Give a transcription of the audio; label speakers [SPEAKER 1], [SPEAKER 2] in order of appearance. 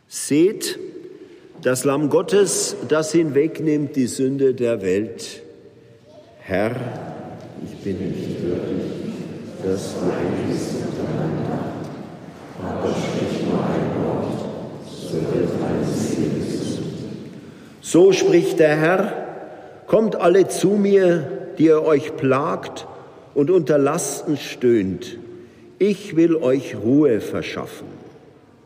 [SPEAKER 1] Seht, das Lamm Gottes, das hinwegnimmt die Sünde der Welt. Herr, ich bin nicht würdig, dass du eingehst unter mein Dach, aber sprich nur ein Wort, so wird meine Seele gesund. So spricht der Herr, kommt alle zu mir, die ihr euch plagt und unter Lasten stöhnt. Ich will euch Ruhe verschaffen.